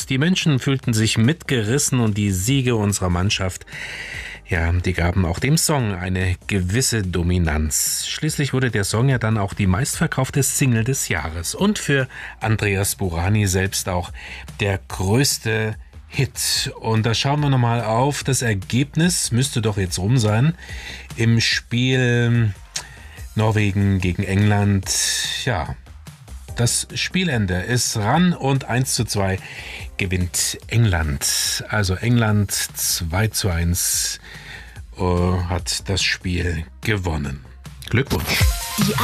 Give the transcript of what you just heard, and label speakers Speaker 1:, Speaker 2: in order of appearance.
Speaker 1: Die Menschen fühlten sich mitgerissen und die Siege unserer Mannschaft, ja, die gaben auch dem Song eine gewisse Dominanz. Schließlich wurde der Song ja dann auch die meistverkaufte Single des Jahres und für Andreas Burani selbst auch der größte Hit. Und da schauen wir nochmal auf. Das Ergebnis müsste doch jetzt rum sein. Im Spiel Norwegen gegen England, ja, das Spielende ist ran und 1:2 gewinnt England. Also England 2:1 hat das Spiel gewonnen. Glückwunsch.